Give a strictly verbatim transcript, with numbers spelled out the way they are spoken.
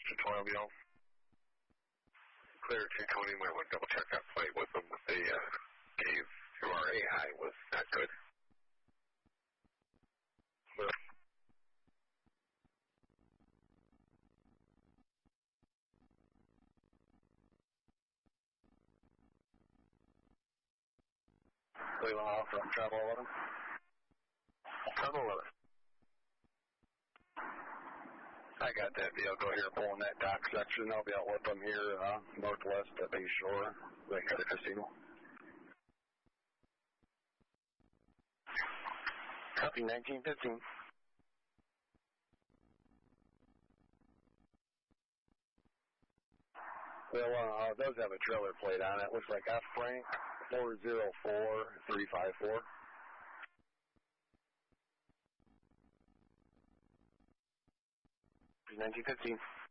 to twelve, y'all. Clear two twenty, might want to double check that plate with them with the uh, cave. U R A high was not good. But Cleveland off from travel eleven. Travel eleven. I got that vehicle here pulling that dock section. I'll be out with them here uh, northwest at Bay Shore, right near the casino. Copy nineteen fifteen. Well, uh, those have a trailer plate on it. Looks like F Frank four zero four three five four. nineteen fifteen.